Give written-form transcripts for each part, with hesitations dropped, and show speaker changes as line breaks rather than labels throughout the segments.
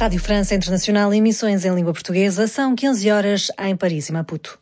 Rádio França Internacional, emissões em língua portuguesa, são 15 horas em Paris e Maputo.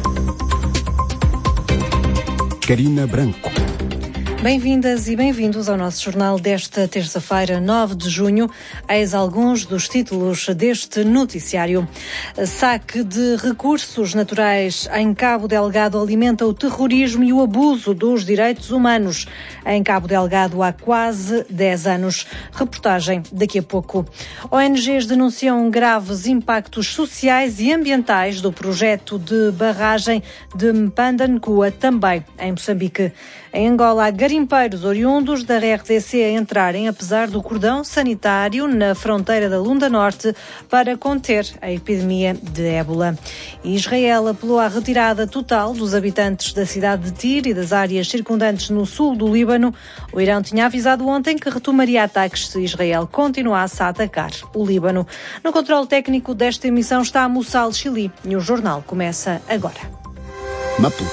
Carina Branco.
Bem-vindas e bem-vindos ao nosso jornal desta terça-feira, 9 de junho. Eis alguns dos títulos deste noticiário. Saque de recursos naturais em Cabo Delgado alimenta o terrorismo e o abuso dos direitos humanos. Em Cabo Delgado há quase 10 anos. Reportagem daqui a pouco. ONGs denunciam graves impactos sociais e ambientais do projeto de barragem de Mpanda-Nkuwa, também em Moçambique. Em Angola, há garimpeiros oriundos da RDC a entrarem, apesar do cordão sanitário na fronteira da Lunda Norte, para conter a epidemia de ébola. E Israel apelou à retirada total dos habitantes da cidade de Tyre e das áreas circundantes no sul do Líbano. O Irão tinha avisado ontem que retomaria ataques se Israel continuasse a atacar o Líbano. No controle técnico desta emissão está Mussal Chili e o jornal começa agora.
Maputo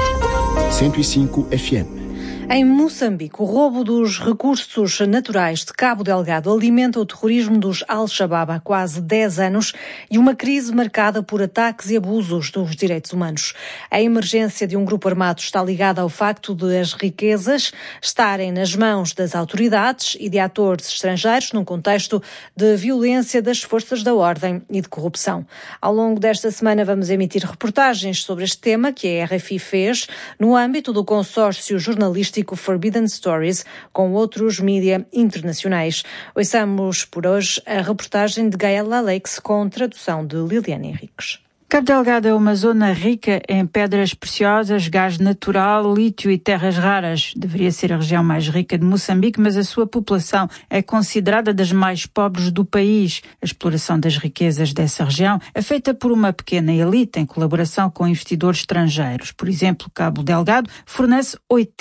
105 FM.
Em Moçambique, o roubo dos recursos naturais de Cabo Delgado alimenta o terrorismo dos Al-Shabaab há quase 10 anos e uma crise marcada por ataques e abusos dos direitos humanos. A emergência de um grupo armado está ligada ao facto de as riquezas estarem nas mãos das autoridades e de atores estrangeiros num contexto de violência das forças da ordem e de corrupção. Ao longo desta semana vamos emitir reportagens sobre este tema que a RFI fez no âmbito do consórcio jornalístico Forbidden Stories, com outros mídia internacionais. Ouçamos por hoje a reportagem de Gael Alex com tradução de Liliana Henriques.
Cabo Delgado é uma zona rica em pedras preciosas, gás natural, lítio e terras raras. Deveria ser a região mais rica de Moçambique, mas a sua população é considerada das mais pobres do país. A exploração das riquezas dessa região é feita por uma pequena elite em colaboração com investidores estrangeiros. Por exemplo, Cabo Delgado fornece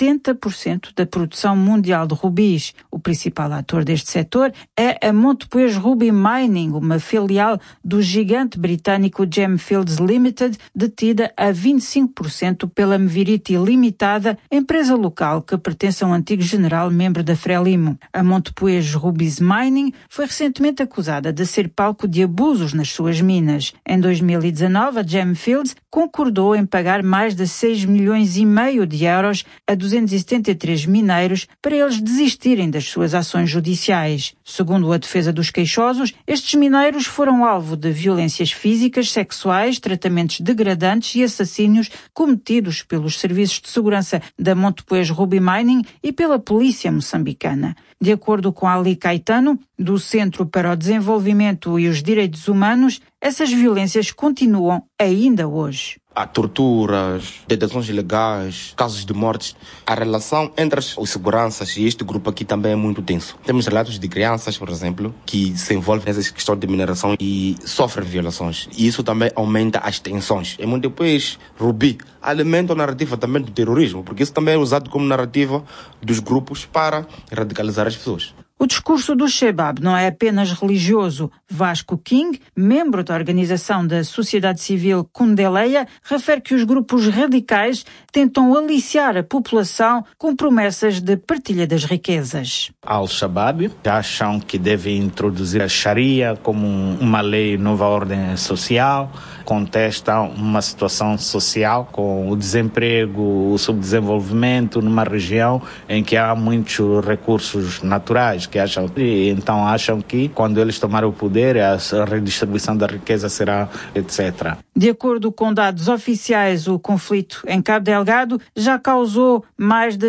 80% da produção mundial de rubis. O principal ator deste setor é a Montepuez Ruby Mining, uma filial do gigante britânico Gemfields Limited, detida a 25% pela Mviriti Limitada, empresa local que pertence a um antigo general membro da Frelimo. A Montepuez Rubies Mining foi recentemente acusada de ser palco de abusos nas suas minas. Em 2019, a Gemfields concordou em pagar mais de 6,5 milhões de euros a 273 mineiros para eles desistirem das suas ações judiciais. Segundo a defesa dos queixosos, estes mineiros foram alvo de violências físicas, sexuais, tratamentos degradantes e assassínios cometidos pelos serviços de segurança da Montepuez Ruby Mining e pela polícia moçambicana. De acordo com Ali Caetano, do Centro para o Desenvolvimento e os Direitos Humanos, essas violências continuam ainda hoje.
Há torturas, detenções ilegais, casos de mortes. A relação entre os seguranças e este grupo aqui também é muito tenso. Temos relatos de crianças, por exemplo, que se envolvem nessa questão de mineração e sofrem violações. E isso também aumenta as tensões. E muito depois, Rubi alimenta a narrativa também do terrorismo, porque isso também é usado como narrativa dos grupos para radicalizar as pessoas.
O discurso do Shabab não é apenas religioso. Vasco King, membro da organização da sociedade civil Kundeleia, refere que os grupos radicais tentam aliciar a população com promessas de partilha das riquezas.
Al-Shabaab acham que devem introduzir a Sharia como uma lei nova ordem social, contestam uma situação social com o desemprego, o subdesenvolvimento numa região em que há muitos recursos naturais, então acham que quando eles tomarem o poder a redistribuição da riqueza será etc.
De acordo com dados oficiais, o conflito em Cabo Delgado já causou mais de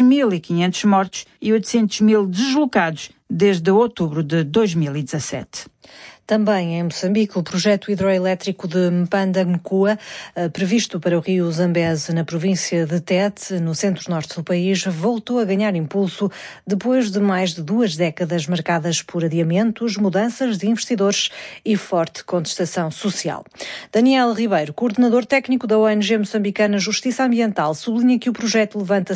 6.500 mortos e 800 mil deslocados desde outubro de 2017.
Também em Moçambique, o projeto hidroelétrico de Mpanda-Nkuwa, previsto para o rio Zambeze, na província de Tete, no centro-norte do país, voltou a ganhar impulso depois de mais de 2 décadas marcadas por adiamentos, mudanças de investidores e forte contestação social. Daniel Ribeiro, coordenador técnico da ONG moçambicana Justiça Ambiental, sublinha que o projeto levanta